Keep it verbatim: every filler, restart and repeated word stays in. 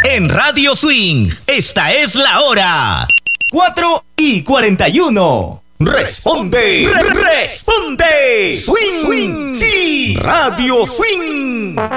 En Radio Swing, esta es la hora. cuatro y cuarenta y uno. Responde, re- responde. Swing, swing, sí. Radio Swing.